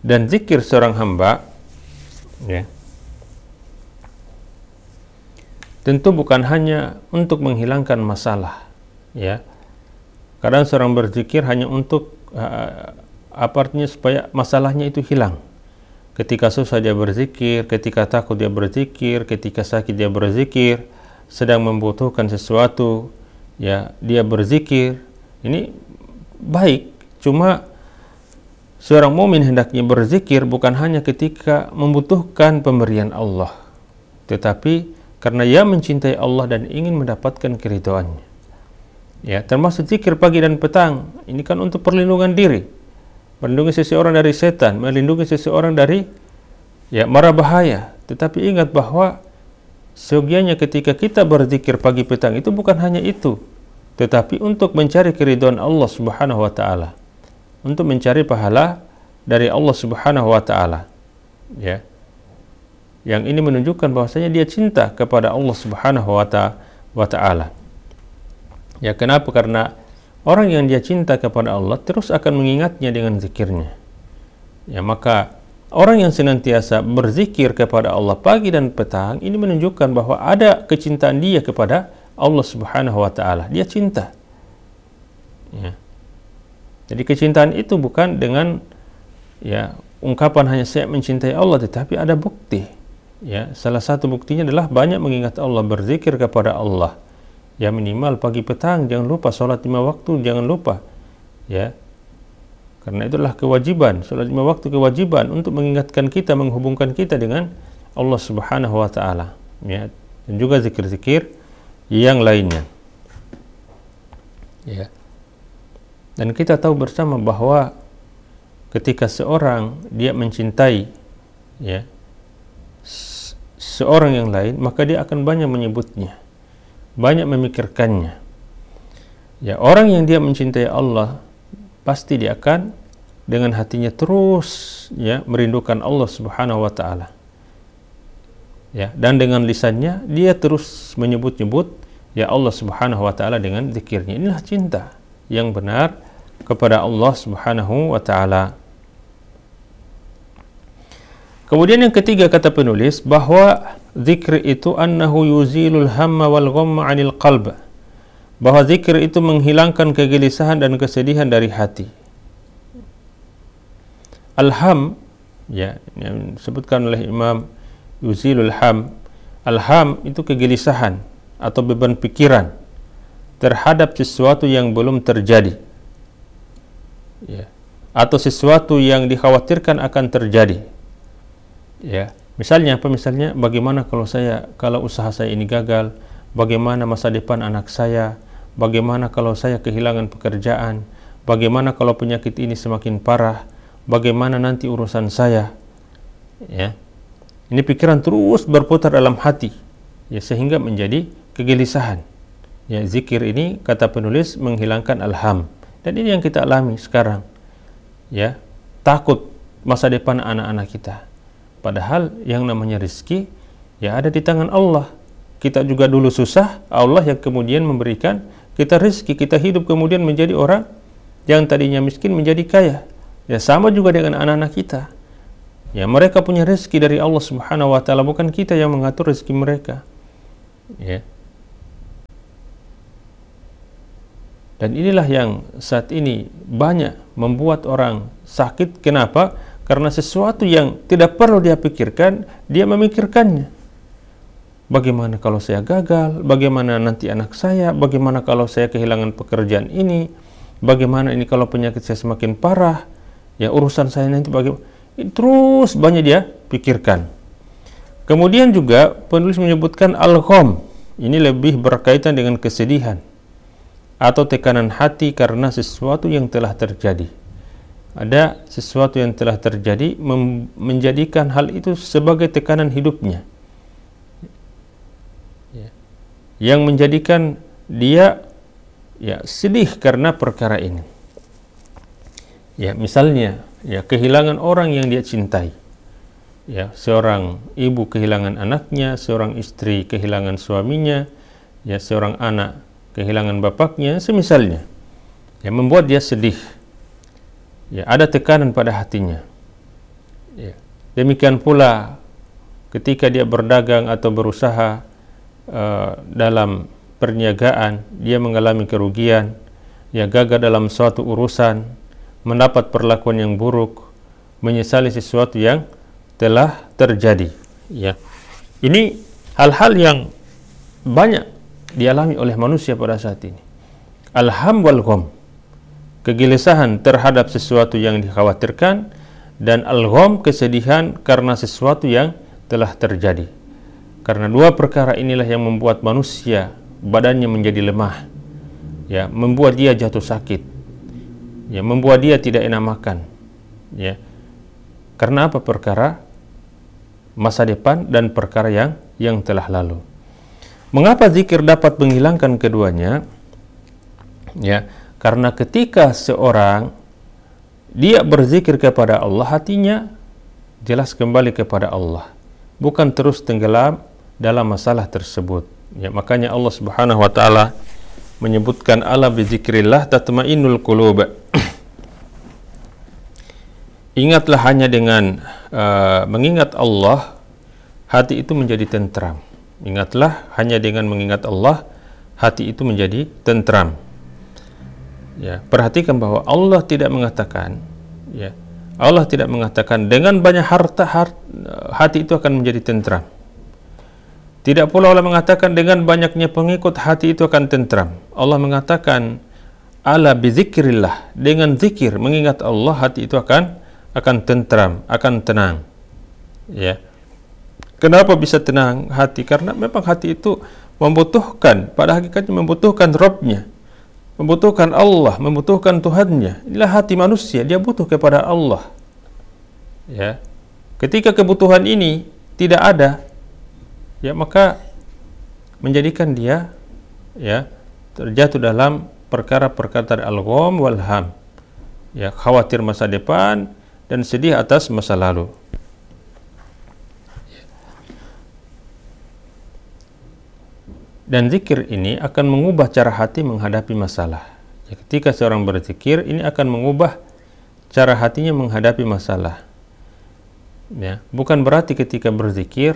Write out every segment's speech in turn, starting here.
Dan zikir seorang hamba, ya, tentu bukan hanya untuk menghilangkan masalah, ya. Kadang seorang berzikir hanya untuk apa artinya, supaya masalahnya itu hilang. Ketika susah dia berzikir, ketika takut dia berzikir, ketika sakit dia berzikir, sedang membutuhkan sesuatu, ya, dia berzikir. Ini baik, cuma seorang mukmin hendaknya berzikir bukan hanya ketika membutuhkan pemberian Allah, tetapi karena ia mencintai Allah dan ingin mendapatkan keridhaannya. Ya, termasuk zikir pagi dan petang. Ini kan untuk perlindungan diri, melindungi seseorang dari setan, melindungi seseorang dari, ya, mara bahaya. Tetapi ingat bahwa seyogianya ketika kita berzikir pagi petang itu bukan hanya itu, tetapi untuk mencari keridhaan Allah Subhanahu wa taala, untuk mencari pahala dari Allah Subhanahu wa taala, ya. Yang ini menunjukkan bahwasanya dia cinta kepada Allah Subhanahu wa taala. Ya, kenapa? Karena orang yang dia cinta kepada Allah terus akan mengingatnya dengan zikirnya. Ya, maka orang yang senantiasa berzikir kepada Allah pagi dan petang ini menunjukkan bahwa ada kecintaan dia kepada Allah Subhanahu wa taala. Dia cinta. Ya. Jadi kecintaan itu bukan dengan, ya, ungkapan hanya saya mencintai Allah, tetapi ada bukti. Ya, salah satu buktinya adalah banyak mengingat Allah, berzikir kepada Allah. Ya, minimal pagi petang, jangan lupa sholat 5 waktu, jangan lupa, ya, karena itulah kewajiban. Sholat 5 waktu kewajiban untuk mengingatkan kita, menghubungkan kita dengan Allah Subhanahu wa taala, ya, dan juga zikir-zikir yang lainnya, ya. Dan kita tahu bersama bahwa ketika seorang dia mencintai, ya, seorang yang lain, maka dia akan banyak menyebutnya, banyak memikirkannya. Ya, orang yang dia mencintai Allah pasti dia akan dengan hatinya terus, ya, merindukan Allah Subhanahu wa taala. Ya, dan dengan lisannya dia terus menyebut-nyebut, ya, Allah Subhanahu wa taala dengan zikirnya. Inilah cinta yang benar kepada Allah Subhanahu wa taala. Kemudian yang ketiga kata penulis bahwa zikir itu annahu yuzilul hamma wal ghamma 'anil qalb. Bahwa zikir itu menghilangkan kegelisahan dan kesedihan dari hati. Al-ham, ya, yang disebutkan oleh Imam, yuzilul ham. Al-ham itu kegelisahan atau beban pikiran terhadap sesuatu yang belum terjadi, ya, atau sesuatu yang dikhawatirkan akan terjadi. Ya, misalnya apa? Misalnya bagaimana kalau usaha saya ini gagal, bagaimana masa depan anak saya, bagaimana kalau saya kehilangan pekerjaan, bagaimana kalau penyakit ini semakin parah, bagaimana nanti urusan saya, ya. Ini pikiran terus berputar dalam hati, ya, sehingga menjadi kegelisahan. Ya, zikir ini kata penulis menghilangkan alham, dan ini yang kita alami sekarang, ya, takut masa depan anak-anak kita. Padahal yang namanya rezeki, ya, ada di tangan Allah. Kita juga dulu susah, Allah yang kemudian memberikan kita rezeki, kita hidup kemudian menjadi orang yang tadinya miskin menjadi kaya. Ya, sama juga dengan anak-anak kita. Ya, mereka punya rezeki dari Allah Subhanahu wa taala, bukan kita yang mengatur rezeki mereka. Ya. Dan inilah yang saat ini banyak membuat orang sakit. Kenapa? Karena sesuatu yang tidak perlu dia pikirkan, dia memikirkannya. Bagaimana kalau saya gagal? Bagaimana nanti anak saya? Bagaimana kalau saya kehilangan pekerjaan ini? Bagaimana ini kalau penyakit saya semakin parah? Ya, urusan saya nanti bagaimana? Terus banyak dia pikirkan. Kemudian juga penulis menyebutkan al-gham. Ini lebih berkaitan dengan kesedihan atau tekanan hati karena sesuatu yang telah terjadi. Ada sesuatu yang telah terjadi menjadikan hal itu sebagai tekanan hidupnya, ya, yang menjadikan dia, ya, sedih karena perkara ini. Ya, misalnya, ya, kehilangan orang yang dia cintai. Ya, seorang ibu kehilangan anaknya, seorang istri kehilangan suaminya, ya, seorang anak kehilangan bapaknya, semisalnya, ya, membuat dia sedih. Ya, ada tekanan pada hatinya. Ya. Demikian pula ketika dia berdagang atau berusaha dalam perniagaan, dia mengalami kerugian, ya gagal dalam suatu urusan, mendapat perlakuan yang buruk, menyesali sesuatu yang telah terjadi. Ya. Ini hal-hal yang banyak dialami oleh manusia pada saat ini. Alham wal gham, kegelisahan terhadap sesuatu yang dikhawatirkan, dan al-gham, kesedihan karena sesuatu yang telah terjadi. Karena dua perkara inilah yang membuat manusia badannya menjadi lemah, ya, membuat dia jatuh sakit, ya, membuat dia tidak enak makan, ya. Karena apa? Perkara masa depan dan perkara yang telah lalu. Mengapa zikir dapat menghilangkan keduanya? Ya, karena ketika seorang dia berzikir kepada Allah, hatinya jelas kembali kepada Allah, bukan terus tenggelam dalam masalah tersebut. Ya, makanya Allah Subhanahu wa taala menyebutkan ala bizikrillah tatmainnul qulub. Ingatlah hanya dengan mengingat Allah, hati itu menjadi tentram. Ingatlah hanya dengan mengingat Allah, hati itu menjadi tentram. Ya, perhatikan bahwa Allah tidak mengatakan, ya, Allah tidak mengatakan dengan banyak harta hati itu akan menjadi tentram. Tidak pula Allah mengatakan dengan banyaknya pengikut hati itu akan tentram. Allah mengatakan ala bizikrillah, dengan zikir mengingat Allah, hati itu akan tentram, akan tenang. Ya. Kenapa bisa tenang hati? Karena memang hati itu membutuhkan, pada hakikatnya membutuhkan Rabb-nya, membutuhkan Allah, membutuhkan Tuhannya. Inilah hati manusia, dia butuh kepada Allah. Ya. Ketika kebutuhan ini tidak ada, ya, maka menjadikan dia, ya, terjatuh dalam perkara-perkara al-gham wal ham. Ya, khawatir masa depan dan sedih atas masa lalu. Dan zikir ini akan mengubah cara hati menghadapi masalah. Ya, ketika seorang berzikir, ini akan mengubah cara hatinya menghadapi masalah. Ya, bukan berarti ketika berzikir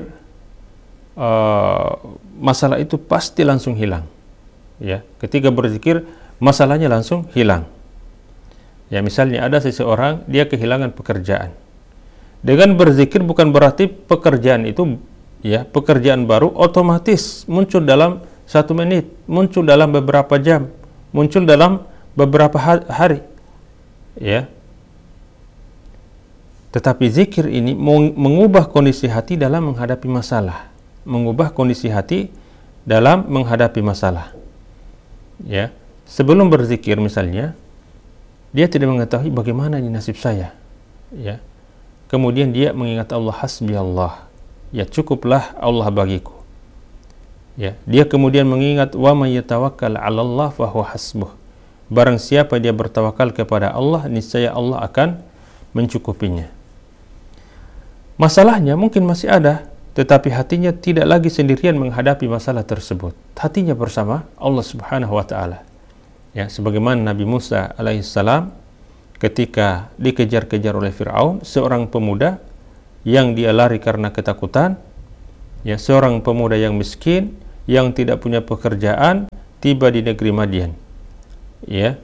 masalah itu pasti langsung hilang. Ya, ketika berzikir masalahnya langsung hilang. Ya, misalnya ada seseorang dia kehilangan pekerjaan. Dengan berzikir bukan berarti pekerjaan itu, ya, pekerjaan baru otomatis muncul dalam 1 menit, muncul dalam beberapa jam, muncul dalam beberapa hari. Ya. Tetapi zikir ini mengubah kondisi hati dalam menghadapi masalah, mengubah kondisi hati dalam menghadapi masalah. Ya. Sebelum berzikir misalnya, dia tidak mengetahui bagaimana ini nasib saya. Ya. Kemudian dia mengingat Allah, hasbi Allah. Ya, cukuplah Allah bagiku. Ya, dia kemudian mengingat wa may yatawakkal 'ala Allah fa huwa hasbuh. Barang siapa dia bertawakal kepada Allah, niscaya Allah akan mencukupinya. Masalahnya mungkin masih ada, tetapi hatinya tidak lagi sendirian menghadapi masalah tersebut. Hatinya bersama Allah Subhanahu wa taala. Ya, sebagaimana Nabi Musa alaihissalam ketika dikejar-kejar oleh Firaun, seorang pemuda yang dia lari karena ketakutan, ya, seorang pemuda yang miskin yang tidak punya pekerjaan tiba di negeri Madian. Ya,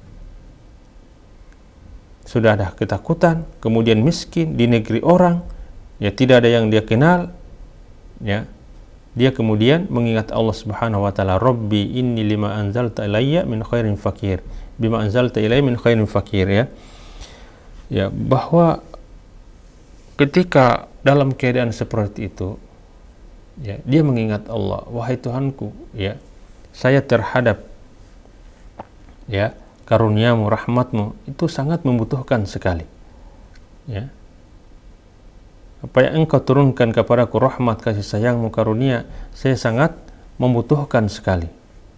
sudah ada ketakutan, kemudian miskin di negeri orang, ya, tidak ada yang dia kenal. Ya, dia kemudian mengingat Allah Subhanahu wa taala, Rabbi inni lima anzalta ilayya min khairin fakir, bima anzalta ilayya min khairin fakir. Ya, ya, bahwa ketika dalam keadaan seperti itu, ya, dia mengingat Allah, wahai Tuhanku, ya, saya terhadap, ya, karuniamu, rahmatmu itu sangat membutuhkan sekali. Ya, apa yang engkau turunkan kepadaku, rahmat, kasih sayangmu, karunia, saya sangat membutuhkan sekali.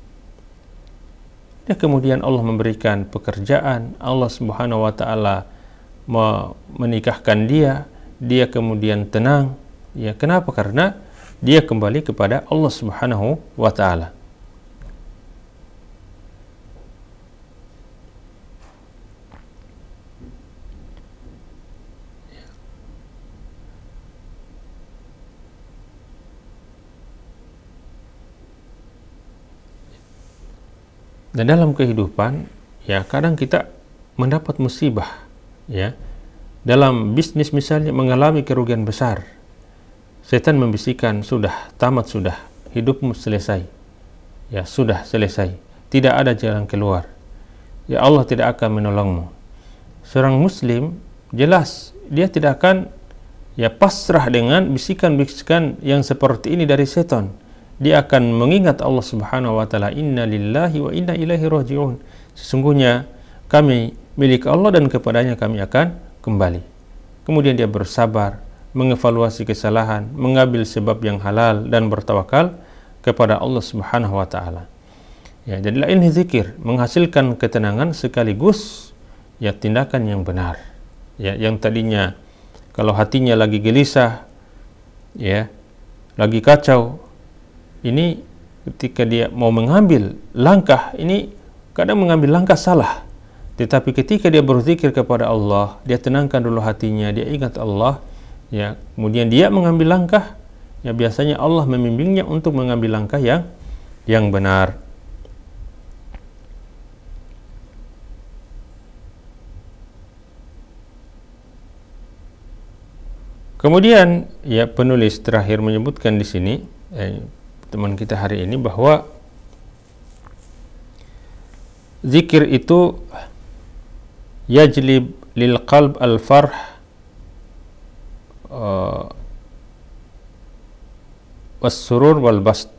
Ya, kemudian Allah memberikan pekerjaan, Allah Subhanahu wa taala menikahkan dia kemudian tenang. Ya, kenapa? Karena dia kembali kepada Allah Subhanahu wa taala. Dan dalam kehidupan, ya kadang kita mendapat musibah, ya. Dalam bisnis misalnya mengalami kerugian besar. Setan membisikkan, sudah, tamat sudah, hidupmu selesai. Ya, sudah selesai. Tidak ada jalan keluar. Ya Allah tidak akan menolongmu. Seorang muslim jelas dia tidak akan ya pasrah dengan bisikan-bisikan yang seperti ini dari setan. Dia akan mengingat Allah Subhanahu wa taala, inna lillahi wa inna ilaihi raji'un. Sesungguhnya kami milik Allah dan kepadanya kami akan kembali. Kemudian dia bersabar, mengevaluasi kesalahan, mengambil sebab yang halal dan bertawakal kepada Allah Subhanahu wa taala. Ya, jadilah ini zikir menghasilkan ketenangan sekaligus ya tindakan yang benar. Ya, yang tadinya kalau hatinya lagi gelisah, ya, lagi kacau, ini ketika dia mau mengambil langkah, ini kadang mengambil langkah salah. Tetapi ketika dia berzikir kepada Allah, dia tenangkan dulu hatinya, dia ingat Allah, ya, kemudian dia mengambil langkah, ya biasanya Allah membimbingnya untuk mengambil langkah yang benar. Kemudian ya penulis terakhir menyebutkan di sini teman kita hari ini bahwa zikir itu yajlib lil qalb al farh was surur wal bast.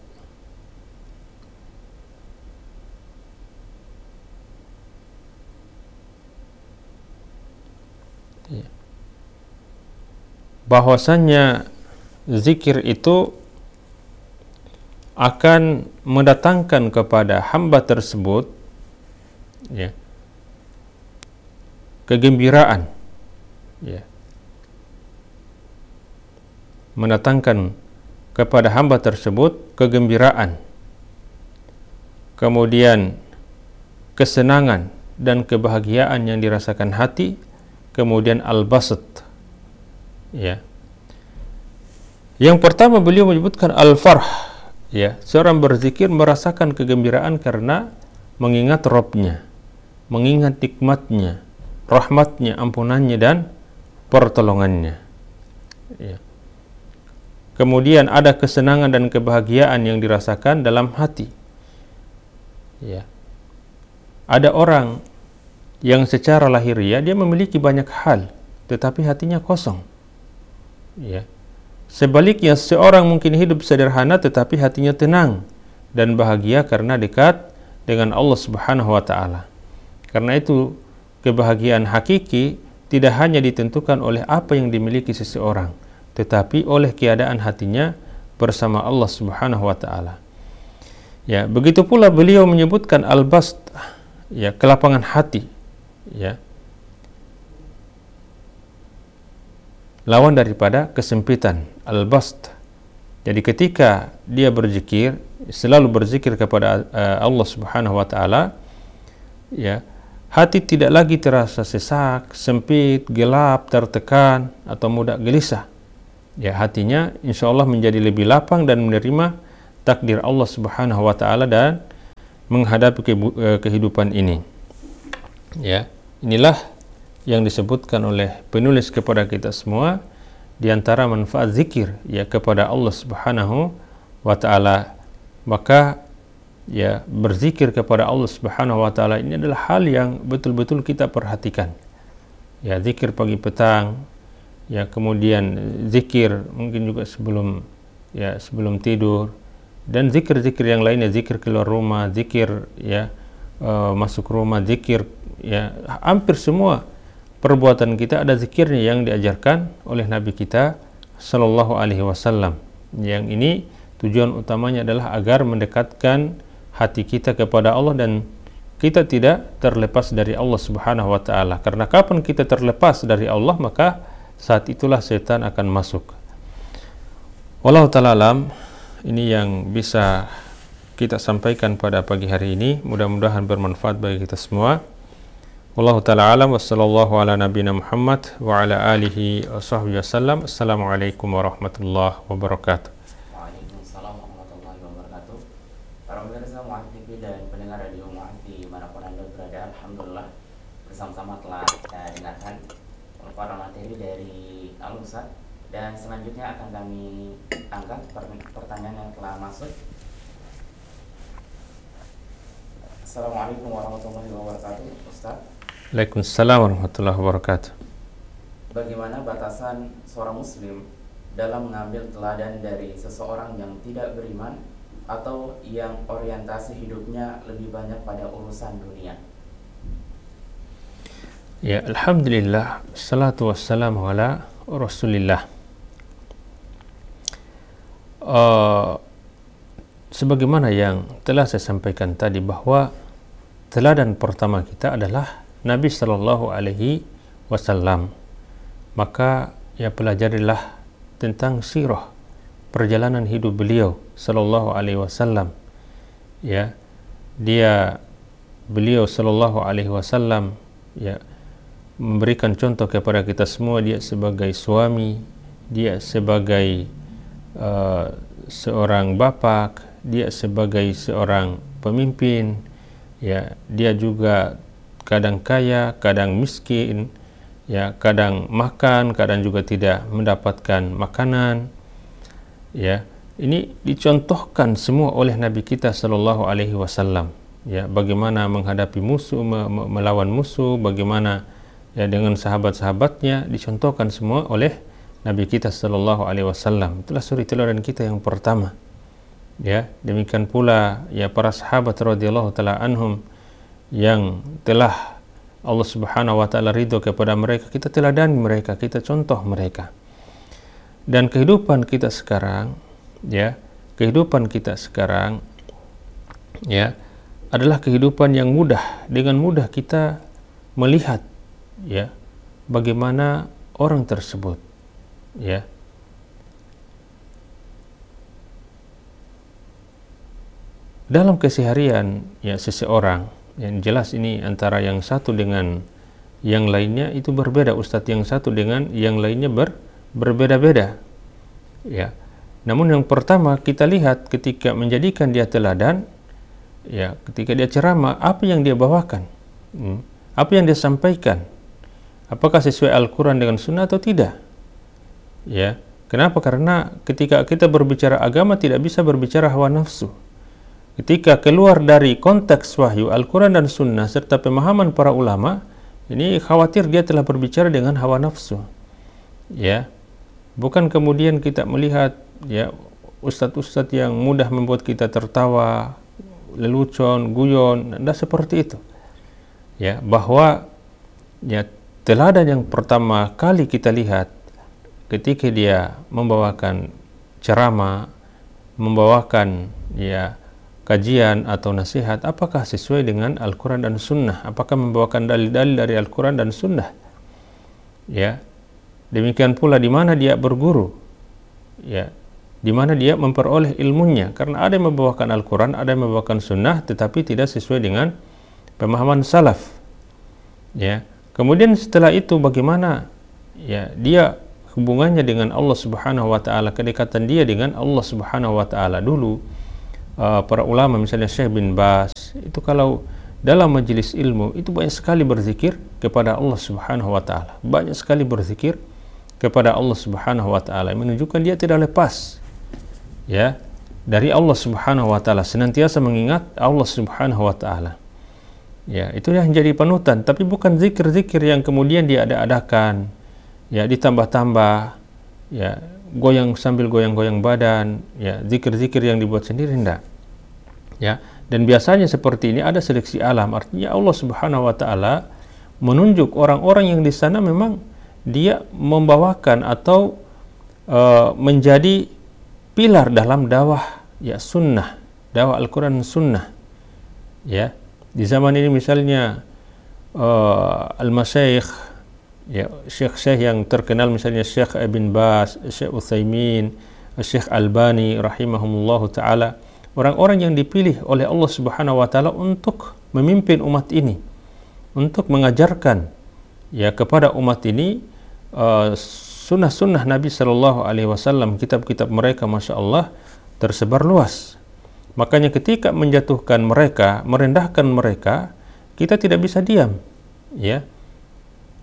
Bahwasannya zikir itu akan mendatangkan kepada hamba tersebut ya kegembiraan, ya, mendatangkan kepada hamba tersebut kegembiraan, kemudian kesenangan dan kebahagiaan yang dirasakan hati, kemudian al-basat. Ya. Yang pertama beliau menyebutkan al-farh, ya, seorang berzikir merasakan kegembiraan karena mengingat Rabb-nya, mengingat nikmatnya, rahmatnya, ampunannya dan pertolongannya. Ya. Kemudian ada kesenangan dan kebahagiaan yang dirasakan dalam hati. Ya. Ada orang yang secara lahiriah dia memiliki banyak hal, tetapi hatinya kosong. Ya. Sebaliknya seorang mungkin hidup sederhana tetapi hatinya tenang dan bahagia karena dekat dengan Allah Subhanahu wa taala. Karena itu kebahagiaan hakiki tidak hanya ditentukan oleh apa yang dimiliki seseorang, tetapi oleh keadaan hatinya bersama Allah Subhanahu wa taala. Ya, begitu pula beliau menyebutkan al-bast, ya, kelapangan hati, ya. Lawan daripada kesempitan, al-bast. Jadi ketika dia berzikir, selalu berzikir kepada Allah Subhanahu wa taala, ya, hati tidak lagi terasa sesak, sempit, gelap, tertekan atau mudah gelisah. Ya, hatinya insyaallah menjadi lebih lapang dan menerima takdir Allah Subhanahu wa taala dan menghadapi kehidupan ini. Ya, inilah yang disebutkan oleh penulis kepada kita semua di antara manfaat zikir, ya, kepada Allah Subhanahu wa taala. Maka ya berzikir kepada Allah Subhanahu wa taala ini adalah hal yang betul-betul kita perhatikan. Ya, zikir pagi petang, ya, kemudian zikir mungkin juga sebelum tidur, dan zikir-zikir yang lainnya, zikir keluar rumah, zikir ya masuk rumah, zikir, ya, hampir semua perbuatan kita ada zikirnya yang diajarkan oleh Nabi kita Sallallahu Alaihi Wasallam. Yang ini tujuan utamanya adalah agar mendekatkan hati kita kepada Allah dan kita tidak terlepas dari Allah Subhanahu Wa Taala. Karena kapan kita terlepas dari Allah, maka saat itulah setan akan masuk. Wallahu ta'ala alam. Ini yang bisa kita sampaikan pada pagi hari ini. Mudah-mudahan bermanfaat bagi kita semua. Wallahu ta'ala alam wa sallallahu ala nabiyina Muhammad wa ala alihi wa sahbihi wasallam. Assalamualaikum warahmatullahi wabarakatuh. Waalaikumsalam warahmatullahi wabarakatuh. Para pemirsa Mu'ad TV dan pendengar radio Mu'ad materi dari Al-Ustaz. Dan selanjutnya akan kami angkat pertanyaan yang telah masuk. Assalamualaikum warahmatullahi wabarakatuh, Ustaz. Waalaikumsalam warahmatullahi wabarakatuh. Bagaimana batasan seorang muslim dalam mengambil teladan dari seseorang yang tidak beriman atau yang orientasi hidupnya lebih banyak pada urusan dunia? Ya, alhamdulillah, salatu wassalamu ala Rasulillah. Sebagaimana yang telah saya sampaikan tadi, bahwa teladan pertama kita adalah Nabi Sallallahu Alaihi Wasallam. Maka ya pelajarilah tentang sirah, perjalanan hidup beliau Sallallahu Alaihi Wasallam. Ya, beliau Sallallahu Alaihi Wasallam ya memberikan contoh kepada kita semua. Dia sebagai suami, dia sebagai seorang bapak, dia sebagai seorang pemimpin, ya, dia juga kadang kaya, kadang miskin, ya, kadang makan, kadang juga tidak mendapatkan makanan. Ya, ini dicontohkan semua oleh Nabi kita Sallallahu Alaihi Wasallam. Ya, bagaimana menghadapi musuh, melawan musuh, bagaimana ya dengan sahabat-sahabatnya, dicontohkan semua oleh Nabi kita Sallallahu Alaihi Wasallam. Itulah suri teladan kita yang pertama. Ya, demikian pula ya para sahabat radhiyallahu taala anhum yang telah Allah Subhanahu wa taala ridho kepada mereka, kita teladani mereka, kita contoh mereka. Dan kehidupan kita sekarang ya, kehidupan kita sekarang ya adalah kehidupan yang mudah. Dengan mudah kita melihat ya bagaimana orang tersebut ya dalam keseharian ya seseorang. Yang jelas ini antara yang satu dengan yang lainnya itu berbeda, Ustadz. Yang satu dengan yang lainnya berbeda-beda ya. Namun yang pertama kita lihat ketika menjadikan dia teladan ya, ketika dia ceramah, apa yang dia bawakan, apa yang dia sampaikan, apakah sesuai Al-Quran dengan Sunnah atau tidak ya. Kenapa? Karena ketika kita berbicara agama tidak bisa berbicara hawa nafsu. Ketika keluar dari konteks wahyu Al-Quran dan Sunnah serta pemahaman para ulama, ini khawatir dia telah berbicara dengan hawa nafsu ya. Bukan kemudian kita melihat ya ustadz-ustadz yang mudah membuat kita tertawa, lelucon, guyon, tidak seperti itu ya. Bahwa ya teladan yang pertama kali kita lihat ketika dia membawakan ceramah, membawakan ya kajian atau nasihat, apakah sesuai dengan Al-Quran dan Sunnah, apakah membawakan dalil-dalil dari Al-Quran dan Sunnah ya. Demikian pula di mana dia berguru ya, di mana dia memperoleh ilmunya, karena ada yang membawakan Al-Quran, ada yang membawakan Sunnah tetapi tidak sesuai dengan pemahaman salaf ya. Kemudian setelah itu bagaimana ya dia hubungannya dengan Allah Subhanahu wa taala, kedekatan dia dengan Allah Subhanahu wa taala. Dulu para ulama misalnya Syekh bin Baz itu kalau dalam majelis ilmu itu banyak sekali berzikir kepada Allah Subhanahu wa taala, banyak sekali berzikir kepada Allah Subhanahu wa taala, menunjukkan dia tidak lepas ya dari Allah Subhanahu wa taala, senantiasa mengingat Allah Subhanahu wa taala ya. Itu yang jadi panutan, tapi bukan zikir-zikir yang kemudian dia adakan ya, ditambah-tambah ya, goyang sambil goyang-goyang badan ya, zikir-zikir yang dibuat sendiri, enggak ya. Dan biasanya seperti ini ada seleksi alam, artinya Allah Subhanahu wa taala menunjuk orang-orang yang di sana memang dia membawakan atau menjadi pilar dalam dakwah ya sunnah, dakwah Al-Quran Sunnah ya. Di zaman ini misalnya al-masyayikh ya, syekh-syekh yang terkenal misalnya Syekh Ibn Baz, Syekh Utsaimin, Syekh Albani rahimahumullahu taala, orang-orang yang dipilih oleh Allah Subhanahu wa taala untuk memimpin umat ini, untuk mengajarkan ya kepada umat ini sunnah-sunnah Nabi Sallallahu Alaihi Wasallam. Kitab-kitab mereka Masya Allah tersebar luas. Makanya ketika menjatuhkan mereka, merendahkan mereka, kita tidak bisa diam ya.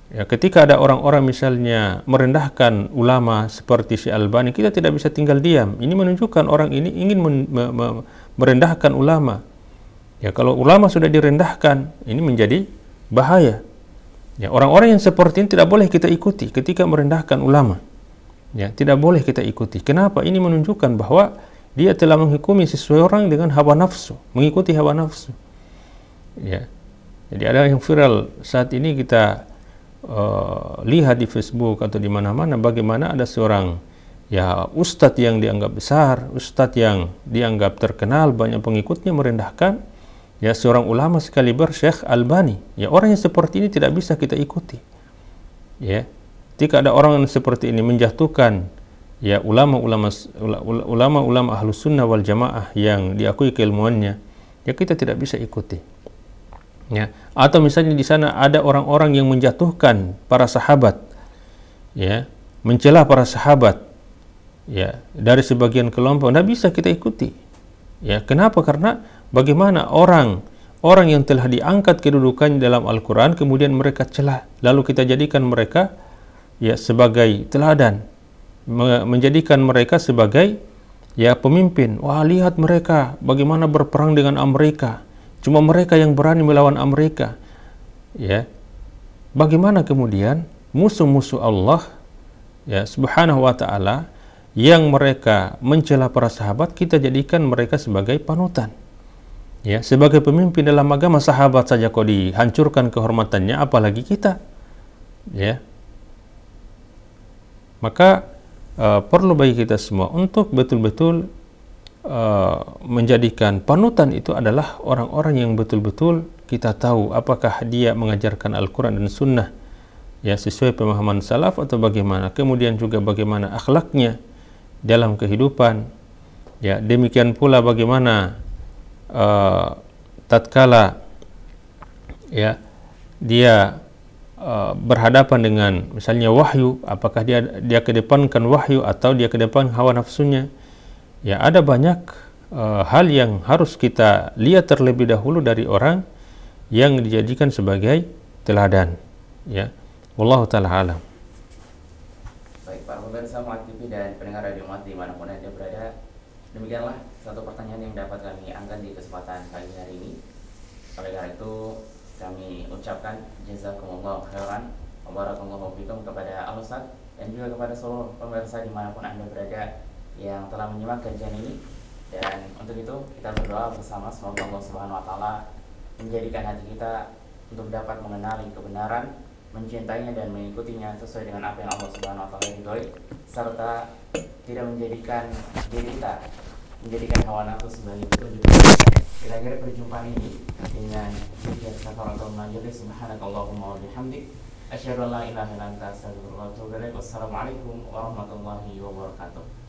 Ya, ketika ada orang-orang misalnya merendahkan ulama seperti si Albani, kita tidak bisa tinggal diam. Ini menunjukkan orang ini ingin merendahkan ulama. Ya, kalau ulama sudah direndahkan, ini menjadi bahaya. Ya, orang-orang yang seperti ini tidak boleh kita ikuti ketika merendahkan ulama. Ya, tidak boleh kita ikuti. Kenapa? Ini menunjukkan bahwa dia telah menghukumi seseorang dengan hawa nafsu, mengikuti hawa nafsu. Ya. Jadi ada yang viral saat ini kita lihat di Facebook atau di mana-mana bagaimana ada seorang ya ustadz yang dianggap besar, ustadz yang dianggap terkenal, banyak pengikutnya merendahkan ya seorang ulama sekaliber Syekh Albani. Ya, orang yang seperti ini tidak bisa kita ikuti. Ya. Jika ada orang yang seperti ini menjatuhkan ya ulama-ulama Ahlus Sunnah wal Jamaah yang diakui keilmuannya, ya kita tidak bisa ikuti. Ya, atau misalnya di sana ada orang-orang yang menjatuhkan para sahabat, ya, mencela para sahabat, ya, dari sebagian kelompok, tidak bisa kita ikuti. Ya, kenapa? Karena bagaimana orang yang telah diangkat kedudukannya dalam Al-Quran kemudian mereka celah, lalu kita jadikan mereka ya sebagai teladan, menjadikan mereka sebagai ya pemimpin. Wah, lihat mereka bagaimana berperang dengan Amerika. Cuma mereka yang berani melawan Amerika. Ya. Bagaimana kemudian musuh-musuh Allah ya Subhanahu wa taala yang mereka mencela para sahabat kita jadikan mereka sebagai panutan. Ya, sebagai pemimpin dalam agama sahabat saja kok dihancurkan kehormatannya apalagi kita. Ya. Maka perlu bagi kita semua untuk betul-betul menjadikan panutan itu adalah orang-orang yang betul-betul kita tahu apakah dia mengajarkan Al-Quran dan Sunnah ya sesuai pemahaman salaf atau bagaimana, kemudian juga bagaimana akhlaknya dalam kehidupan. Ya, demikian pula bagaimana tatkala ya dia berhadapan dengan misalnya wahyu, apakah dia kedepankan wahyu atau dia kedepan hawa nafsunya. Ya, ada banyak hal yang harus kita lihat terlebih dahulu dari orang yang dijadikan sebagai teladan. Ya, wallahu taala alam. Baik, para pemirsa Muat TV dan pendengar Radio Muat dimanapun Anda berada, demikianlah satu pertanyaan yang dapat kami angkat di kesempatan pagi hari ini. Oleh karena itu, kami ucapkan jazakumullah khairan wa barakallahu fikum kepada Al-Ustaz dan juga kepada seluruh pemirsa dimanapun Anda berada yang telah menyimak kajian ini. Dan untuk itu kita berdoa bersama semoga Allah Subhanahu wa taala menjadikan hati kita untuk dapat mengenali kebenaran, mencintainya dan mengikutinya sesuai dengan apa yang Allah Subhanahu wa taala ridhoi, serta tidak menjadikan diri kita menjadikan hawa nafsu sebagai petunjuk. Kita akhiri perjumpaan ini dengan zikir kafaratul majelis. Subhanakallahumma wa bihamdik asyhadu an la ilaha illa anta astaghfiruka wa atubu ilaik. Wassalamualaikum warahmatullahi wabarakatuh.